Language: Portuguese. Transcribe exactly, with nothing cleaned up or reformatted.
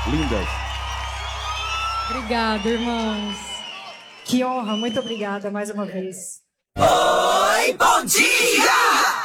lindas. Obrigada, irmãos. Que honra, muito obrigada mais uma vez. Oi, bom dia!